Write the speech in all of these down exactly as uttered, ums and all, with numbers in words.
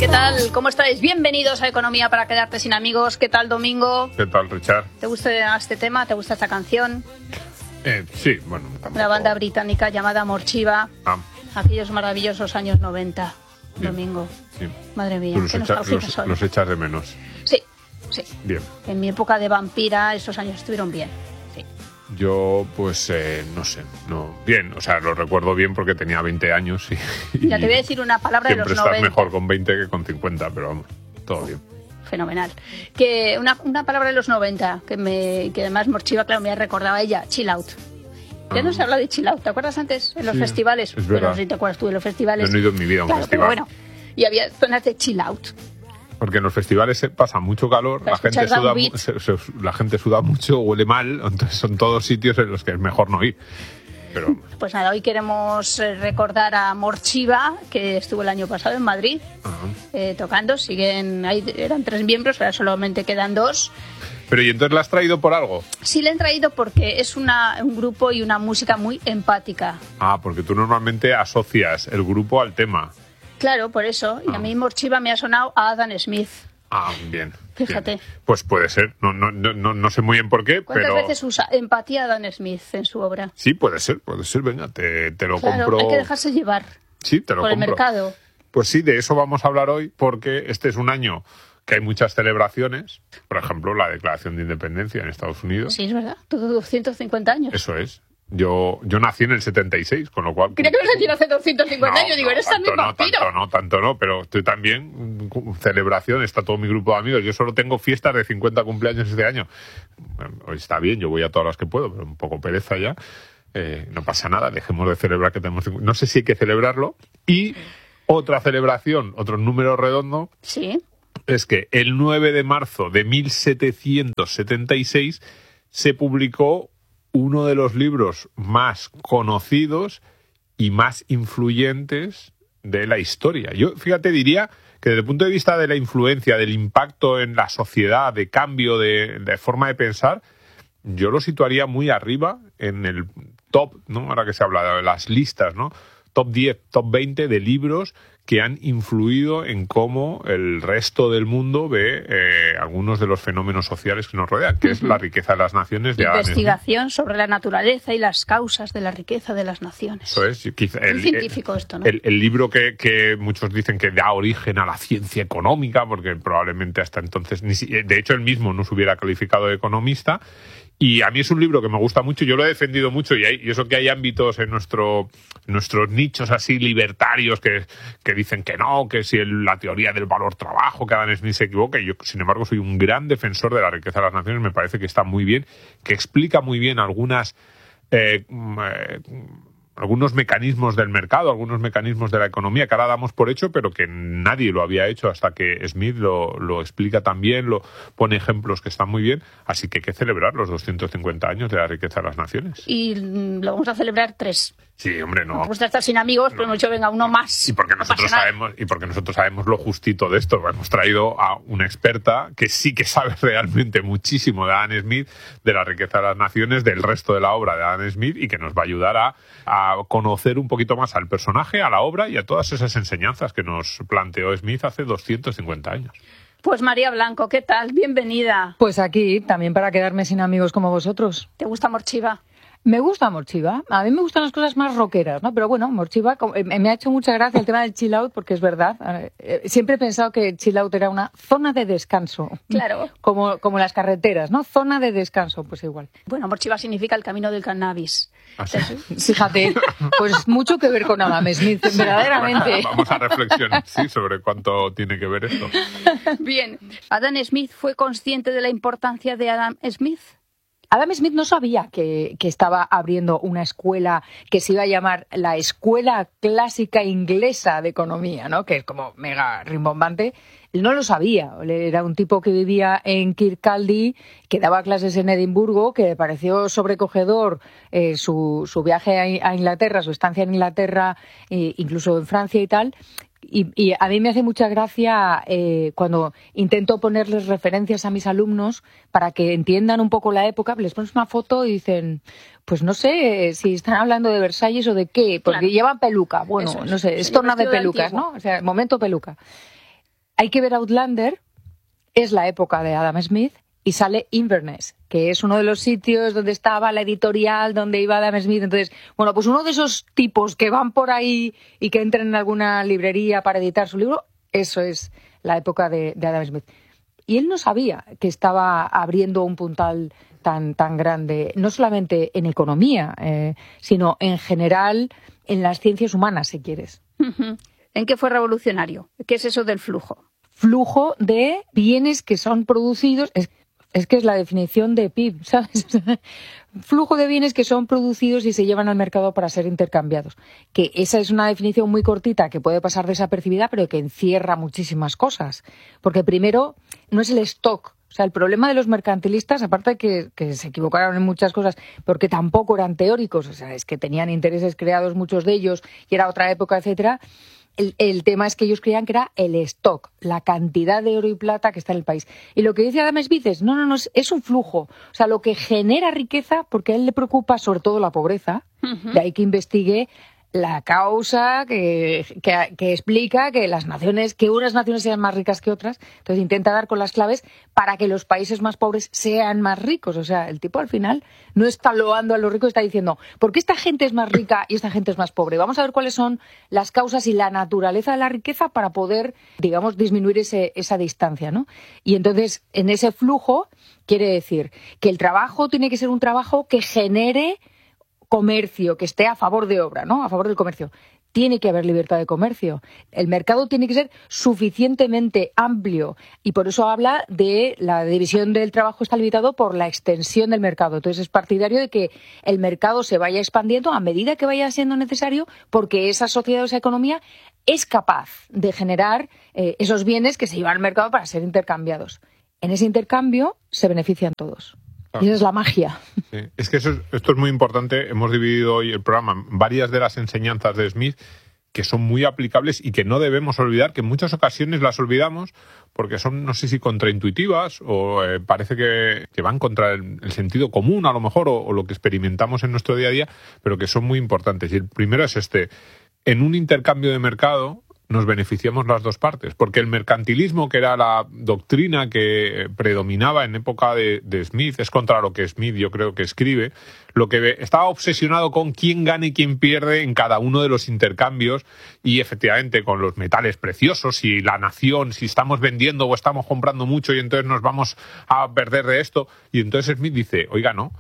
¿Qué tal? ¿Cómo estáis? Bienvenidos a Economía para quedarte sin amigos. ¿Qué tal, Domingo? ¿Qué tal, Richard? ¿Te gusta este tema? ¿Te gusta esta canción? Eh, sí, bueno. Tampoco... Una banda británica llamada Morchiva. Ah. Aquellos maravillosos años noventa, Bien. Domingo. Sí. Madre mía, Tú los, qué echa, nostálgica los, soy. los echas de menos. Sí, sí. Bien. En mi época de vampira, esos años estuvieron bien. Sí. Yo, pues, eh, no sé. no Bien, o sea, lo recuerdo bien porque tenía veinte años y... Ya te voy a decir una palabra de los siempre noventa. estás mejor con veinte que con cincuenta, pero vamos, todo bien. Fenomenal. Que una, una palabra de los noventa, que, me, que además Morchiva, claro, me ha recordado a ella, chill out. Ya Ah. no se habla de chill out, ¿te acuerdas antes? En los Sí, festivales. es verdad. Pero si te acuerdas tú de los festivales. No he ido en mi vida a un Claro, festival. pero bueno, y había zonas de chill out. Porque en los festivales se pasa mucho calor, Para la gente, escuchar suda, downbeat. mu- se- se- la gente suda mucho, huele mal, entonces son todos sitios en los que es mejor no ir. Pero Pues nada, hoy queremos eh, recordar a Morchiva, que estuvo el año pasado en Madrid ajá. eh, tocando. Siguen, ahí eran tres miembros, ahora solamente quedan dos. Pero ¿y entonces la has traído por algo? Sí le han traído porque es una, un grupo y una música muy empática. Ah, porque tú normalmente asocias el grupo al tema. Claro, por eso. Y a Ah. mí Morchiva me ha sonado a Adam Smith. Ah, bien. Fíjate. bien. Pues puede ser. No, no, no, no no sé muy bien por qué, ¿Cuántas pero... veces usa empatía Adam Smith en su obra? Sí, puede ser, puede ser. Venga, te, te lo Claro, compro. hay que dejarse llevar Sí, te lo por el compro. mercado. Pues sí, de eso vamos a hablar hoy, porque este es un año que hay muchas celebraciones. Por ejemplo, la Declaración de Independencia en Estados Unidos. Sí, es verdad. Todo doscientos cincuenta años. Eso es. Yo, yo nací en el setenta y seis, con lo cual... Creía que ibas a decir hace doscientos cincuenta No, años. Digo, no, eres tanto también no, vampiro. tanto no, tanto no, pero estoy también, mm, celebración, está todo mi grupo de amigos. Yo solo tengo fiestas de cincuenta cumpleaños este año. Bueno, hoy está bien, yo voy a todas las que puedo, pero un poco pereza ya. Eh, no pasa nada, dejemos de celebrar que tenemos... cincuenta. No sé si hay que celebrarlo. Y otra celebración, otro número redondo, Sí. es que el nueve de marzo de mil setecientos setenta y seis se publicó uno de los libros más conocidos y más influyentes de la historia. Yo, fíjate, diría que desde el punto de vista de la influencia, del impacto en la sociedad, de cambio de, de forma de pensar, yo lo situaría muy arriba en el top, ¿no? Ahora que se habla de las listas, ¿no? Top diez, top veinte de libros que han influido en cómo el resto del mundo ve eh, algunos de los fenómenos sociales que nos rodean, que es la riqueza de las naciones de Adam Smith. Investigación sobre la naturaleza y las causas de la riqueza de las naciones. Eso es. Quizá Muy el, científico esto, ¿no? El, el libro que, que muchos dicen que da origen a la ciencia económica, porque probablemente hasta entonces, ni si, de hecho, él mismo no se hubiera calificado de economista. Y a mí es un libro que me gusta mucho, yo lo he defendido mucho, y, hay, y eso que hay ámbitos en nuestro, nuestros nichos así libertarios que, que dicen que no, que si el, la teoría del valor trabajo, que Adam Smith se equivoca, y yo, sin embargo, soy un gran defensor de la riqueza de las naciones, me parece que está muy bien, que explica muy bien algunas... Eh, eh, algunos mecanismos del mercado, algunos mecanismos de la economía que ahora damos por hecho, pero que nadie lo había hecho hasta que Smith lo, lo explica también, lo pone ejemplos que están muy bien, así que hay que celebrar los doscientos cincuenta años de la riqueza de las naciones. Y mm, lo vamos a celebrar tres. Sí, hombre, no. Nos gusta estar sin amigos, pero hemos dicho, venga, uno más. Y porque No nosotros pasa nada. sabemos, y porque nosotros sabemos lo justito de esto. Hemos traído a una experta que sí que sabe realmente muchísimo de Adam Smith, de la riqueza de las naciones, del resto de la obra de Adam Smith, y que nos va a ayudar a, a conocer un poquito más al personaje, a la obra y a todas esas enseñanzas que nos planteó Smith hace doscientos cincuenta años. Pues María Blanco, ¿qué tal? Bienvenida. Pues aquí, también para quedarme sin amigos como vosotros. ¿Te gusta Morchiva? Me gusta Morchiva. A mí me gustan las cosas más rockeras, ¿no? Pero bueno, Morchiva, como- eh, me ha hecho mucha gracia el tema del chill out, porque es verdad. Eh, eh, Siempre he pensado que chill out era una zona de descanso. Claro. Como, como las carreteras, ¿no? Zona de descanso, pues igual. Bueno, Morchiva significa el camino del cannabis. ¿Ah, sí? Fíjate, pues mucho que ver con Adam Smith, verdaderamente. Bueno, vamos a reflexionar, sí, sobre cuánto tiene que ver esto. Bien, ¿Adam Smith fue consciente de la importancia de Adam Smith? Adam Smith no sabía que, que estaba abriendo una escuela que se iba a llamar la Escuela Clásica Inglesa de Economía, ¿no? Que es como mega rimbombante. Él no lo sabía. Era un tipo que vivía en Kirkcaldy, que daba clases en Edimburgo, que le pareció sobrecogedor eh, su, su viaje a, a Inglaterra, su estancia en Inglaterra, eh, incluso en Francia y tal. Y, y a mí me hace mucha gracia eh, cuando intento ponerles referencias a mis alumnos para que entiendan un poco la época, les pones una foto y dicen, pues no sé si están hablando de Versalles o de qué, porque Claro. llevan peluca. Bueno, Eso es. no sé, es Sí, torna de vestido de pelucas, antiguo. ¿no? O sea, momento peluca. hay que ver Outlander, es la época de Adam Smith, y sale Inverness, que es uno de los sitios donde estaba la editorial, donde iba Adam Smith. Entonces, bueno, pues uno de esos tipos que van por ahí y que entran en alguna librería para editar su libro, eso es la época de, de Adam Smith. Y él no sabía que estaba abriendo un puntal tan, tan grande, no solamente en economía, eh, sino en general en las ciencias humanas, si quieres. ¿En qué fue revolucionario? ¿Qué es eso del flujo? Flujo de bienes que son producidos... Es, Es que es la definición de P I B, ¿sabes? Flujo de bienes que son producidos y se llevan al mercado para ser intercambiados. Que esa es una definición muy cortita que puede pasar desapercibida, pero que encierra muchísimas cosas. Porque primero, no es el stock. O sea, el problema de los mercantilistas, aparte de que, que se equivocaron en muchas cosas, porque tampoco eran teóricos, o sea, es que tenían intereses creados muchos de ellos y era otra época, etcétera. El, el tema es que ellos creían que era el stock, la cantidad de oro y plata que está en el país. Y lo que dice Adam Smith es, no, no, no, es, es un flujo. O sea, lo que genera riqueza, porque a él le preocupa sobre todo la pobreza, uh-huh. De ahí que investigue la causa que, que, que explica que las naciones, que unas naciones sean más ricas que otras. Entonces intenta dar con las claves para que los países más pobres sean más ricos. O sea, el tipo al final no está loando a los ricos, está diciendo, ¿por qué esta gente es más rica y esta gente es más pobre? Vamos a ver cuáles son las causas y la naturaleza de la riqueza para poder, digamos, disminuir ese, esa distancia, ¿no? Y entonces, en ese flujo, quiere decir que el trabajo tiene que ser un trabajo que genere comercio, que esté a favor de obra, ¿no? A favor del comercio. Tiene que haber libertad de comercio. El mercado tiene que ser suficientemente amplio y por eso habla de la división del trabajo está limitado por la extensión del mercado. Entonces es partidario de que el mercado se vaya expandiendo a medida que vaya siendo necesario porque esa sociedad o esa economía es capaz de generar eh, esos bienes que se llevan al mercado para ser intercambiados. En ese intercambio se benefician todos. Claro. Y esa es la magia. Sí. Es que eso es, esto es muy importante. Hemos dividido hoy el programa en varias de las enseñanzas de Smith que son muy aplicables y que no debemos olvidar, que en muchas ocasiones las olvidamos porque son, no sé si contraintuitivas o eh, parece que, que van contra el, el sentido común a lo mejor o, o lo que experimentamos en nuestro día a día, pero que son muy importantes. Y el primero es este. En un intercambio de mercado nos beneficiamos las dos partes, porque el mercantilismo, que era la doctrina que predominaba en época de, de Smith, es contra lo que Smith yo creo que escribe, lo que estaba obsesionado con quién gana y quién pierde en cada uno de los intercambios y efectivamente con los metales preciosos y la nación, si estamos vendiendo o estamos comprando mucho y entonces nos vamos a perder de esto. Y entonces Smith dice, oiga, no,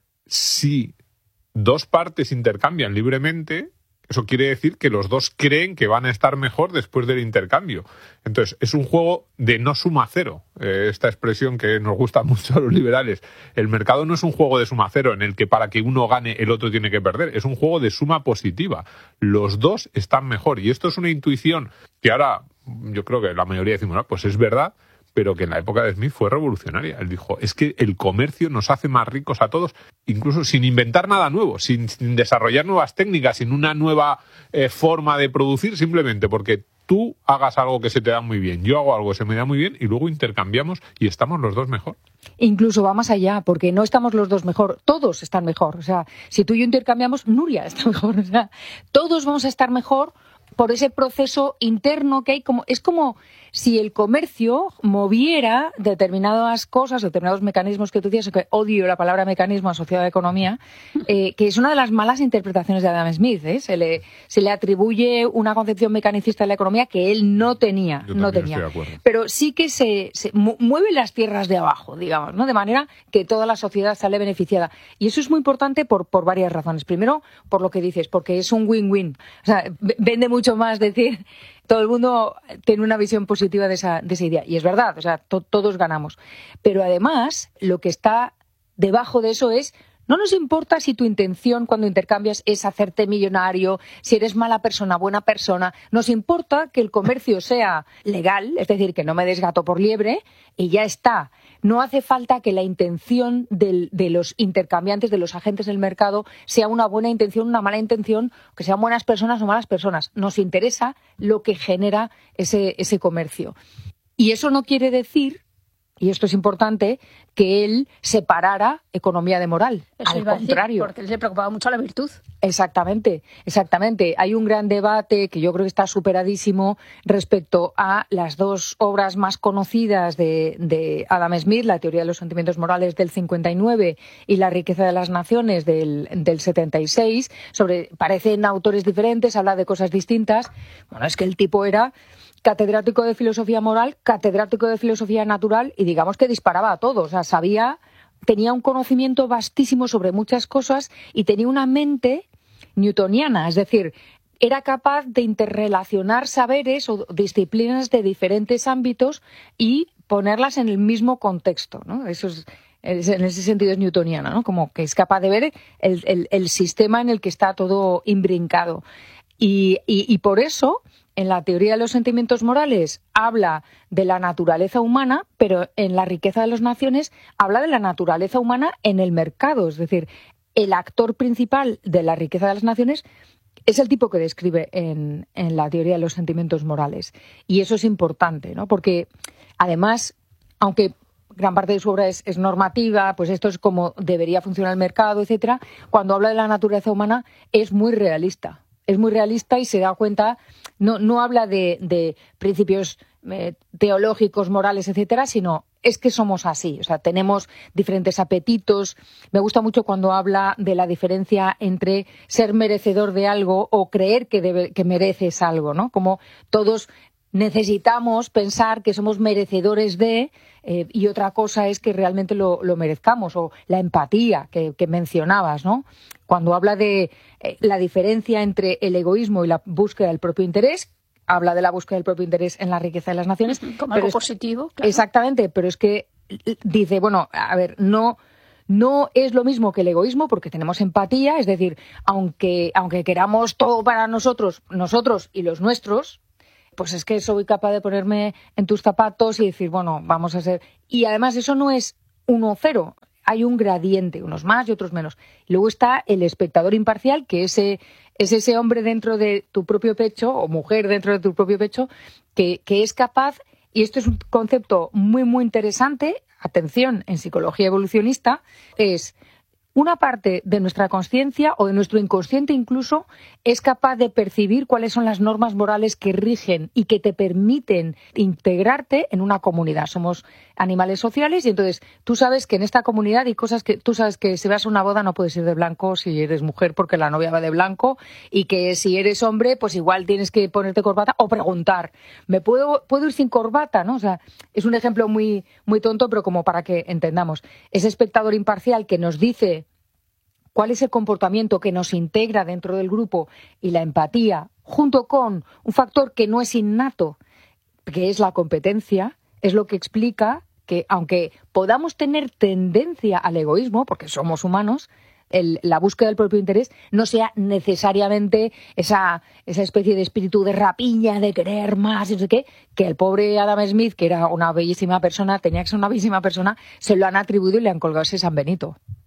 si dos partes intercambian libremente, eso quiere decir que los dos creen que van a estar mejor después del intercambio. Entonces, es un juego de no suma cero. Eh, esta expresión que nos gusta mucho a los liberales. El mercado no es un juego de suma cero en el que para que uno gane el otro tiene que perder. Es un juego de suma positiva. Los dos están mejor. Y esto es una intuición que ahora yo creo que la mayoría decimos, no, pues es verdad, pero que en la época de Smith fue revolucionaria. Él dijo, es que el comercio nos hace más ricos a todos, incluso sin inventar nada nuevo, sin, sin desarrollar nuevas técnicas, sin una nueva eh, forma de producir, simplemente porque tú hagas algo que se te da muy bien, yo hago algo que se me da muy bien y luego intercambiamos y estamos los dos mejor. Incluso va más allá, porque no estamos los dos mejor, todos están mejor. O sea, si tú y yo intercambiamos, Nuria está mejor. O sea, todos vamos a estar mejor por ese proceso interno que hay. Como es como si el comercio moviera determinadas cosas, determinados mecanismos que tú decías, que odio la palabra mecanismo asociado a economía, eh, que es una de las malas interpretaciones de Adam Smith. ¿eh? Se le, se le atribuye una concepción mecanicista de la economía que él no tenía. Yo no tenía. Estoy de acuerdo. Pero sí que se, se mueve las tierras de abajo, digamos, ¿no? De manera que toda la sociedad sale beneficiada. Y eso es muy importante por, por varias razones. Primero, por lo que dices, porque es un win-win. O sea, vende mucho más decir, todo el mundo tiene una visión positiva de esa, de esa idea. Y es verdad, o sea, to, todos ganamos. Pero además, lo que está debajo de eso es, no nos importa si tu intención cuando intercambias es hacerte millonario, si eres mala persona, buena persona. Nos importa que el comercio sea legal, es decir, que no me des gato por liebre, y ya está. No hace falta que la intención del, de los intercambiantes, de los agentes del mercado, sea una buena intención, una mala intención, que sean buenas personas o malas personas. Nos interesa lo que genera ese, ese comercio. Y eso no quiere decir, y esto es importante, que él separara economía de moral. Eso Al iba a decir, contrario. porque él se preocupaba mucho la virtud. Exactamente, exactamente. Hay un gran debate que yo creo que está superadísimo respecto a las dos obras más conocidas de, de Adam Smith, La teoría de los sentimientos morales del cincuenta y nueve y La riqueza de las naciones del, del setenta y seis. Sobre, parecen autores diferentes, habla de cosas distintas. Bueno, es que el tipo era catedrático de filosofía moral, catedrático de filosofía natural y digamos que disparaba a todos. O sea, sabía, tenía un conocimiento vastísimo sobre muchas cosas y tenía una mente newtoniana, es decir, era capaz de interrelacionar saberes o disciplinas de diferentes ámbitos y ponerlas en el mismo contexto, ¿no? Eso es, es en ese sentido es newtoniana, ¿no? Como que es capaz de ver el, el, el sistema en el que está todo imbrincado. Y, y, y por eso, en la teoría de los sentimientos morales habla de la naturaleza humana, pero en La riqueza de las naciones habla de la naturaleza humana en el mercado. Es decir, el actor principal de La riqueza de las naciones es el tipo que describe en, en la teoría de los sentimientos morales. Y eso es importante, ¿no? Porque, además, aunque gran parte de su obra es, es normativa, pues esto es como debería funcionar el mercado, etcétera, cuando habla de la naturaleza humana es muy realista. Es muy realista y se da cuenta, no, no habla de, de principios eh, teológicos, morales, etcétera, sino es que somos así, o sea, tenemos diferentes apetitos. Me gusta mucho cuando habla de la diferencia entre ser merecedor de algo o creer que, debe, que mereces algo, ¿no? Como todos necesitamos pensar que somos merecedores de, eh, y otra cosa es que realmente lo, lo merezcamos, o la empatía que, que mencionabas, ¿no? Cuando habla de eh, la diferencia entre el egoísmo y la búsqueda del propio interés, habla de la búsqueda del propio interés en La riqueza de las naciones. Como pero algo es, positivo, claro. Exactamente, pero es que dice, bueno, a ver, no... No es lo mismo que el egoísmo porque tenemos empatía, es decir, aunque, aunque queramos todo para nosotros, nosotros y los nuestros, pues es que soy capaz de ponerme en tus zapatos y decir, bueno, vamos a ser... Y además eso no es uno o cero, hay un gradiente, unos más y otros menos. Luego está el espectador imparcial, que ese, es ese hombre dentro de tu propio pecho, o mujer dentro de tu propio pecho, que, que es capaz, y esto es un concepto muy, muy interesante, atención, en psicología evolucionista, es... Una parte de nuestra consciencia o de nuestro inconsciente incluso es capaz de percibir cuáles son las normas morales que rigen y que te permiten integrarte en una comunidad. Somos animales sociales y entonces tú sabes que en esta comunidad hay cosas que tú sabes que si vas a una boda no puedes ir de blanco si eres mujer porque la novia va de blanco y que si eres hombre pues igual tienes que ponerte corbata o preguntar, ¿me puedo, puedo ir sin corbata? ¿No? O sea, es un ejemplo muy, muy tonto pero como para que entendamos. Ese espectador imparcial que nos dice cuál es el comportamiento que nos integra dentro del grupo y la empatía, junto con un factor que no es innato, que es la competencia, es lo que explica que, aunque podamos tener tendencia al egoísmo, porque somos humanos, el, la búsqueda del propio interés no sea necesariamente esa, esa especie de espíritu de rapiña, de querer más, y no sé qué, que el pobre Adam Smith, que era una bellísima persona, tenía que ser una bellísima persona, se lo han atribuido y le han colgado ese San Benito.